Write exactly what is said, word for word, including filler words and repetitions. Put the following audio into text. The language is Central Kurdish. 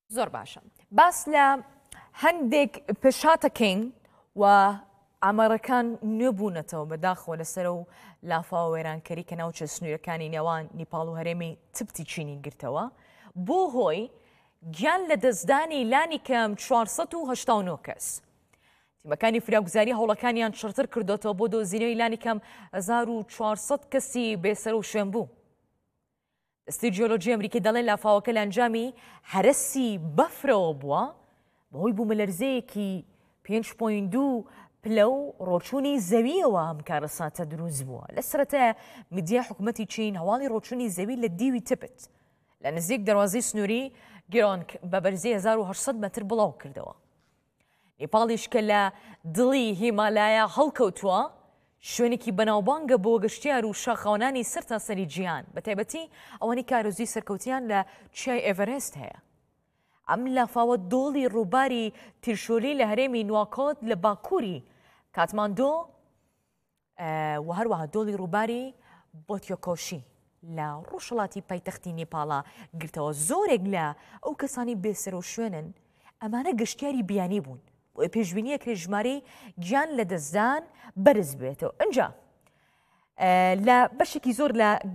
زۆر باشە باس لە هەندێک پێشاتەکەین و ئامارەکان نوێبوونەتەوە بەداخەوە لەسەر و لافاوە وێرانکەری کە ناوچە سنوورەکانی نێوان نیپاڵ و هەرێمی تبتی چینی گرتەوە بۆ هۆی گیان لە دەستدانی لانی کەم چوارسەد و هەشتا و نۆ کەس. تیمەکانی فراوگوزاری هەوڵەکانیان شڕتر کردوێتەوە بۆ دۆزینەوەی لانی کەم هەزار و چوارسەد کەسی بێسەر و شوێن بوو. دەستی جیۆلۆجی ئەمریکی دەڵێن لافاوەکە لە ئەنجامی هەرەسی بەفرەوە بووە بەهۆی بوومەلەرزەیەکی پێنج پۆینت دوو پلە و ڕۆچوونی زەویەوە ئەم کارەساتە دروست بووە. لە سەرەتایە میدیای حکوومەتی چین هەواڵی ڕۆچوونی زەوی لە دیوی تبت لە نزیک دەواازەی سنووری گرۆنگ بە بەرزی هەزار و هەشسەد مەتر بڵاو کردەوە. نیپاڵیش کە لە دڵی هیمالایە هەڵکەوتووە شوێنێکی بەناوبانگە بۆ گەشتیار و شاخەوانانی سەر تا سەری جیهان بە تایبەتی ئەوەی کارۆزی سەرکەوتیان لە چیای ئێڤەرێست هەیە. ئەم لافاوە دۆڵی ڕووباری تیرشۆلی لە هەرێمی نواکۆت لە باکووری کاتماندۆ و هەروەها دۆڵی ڕووباری بۆتیۆکۆشی لە ڕۆژهەڵاتی پایتەختی نیپاڵە گرتەوە. زۆرێک لە ئەو کەسانی بێسەر و شوێنن ئەمانە گەشتیاری بیانی بوون بۆ پێشبینیە کرێ ژمارەی گیان لە دەستدان بەرز بێتەوە. ئەنجا لە بەشێکی زۆر لە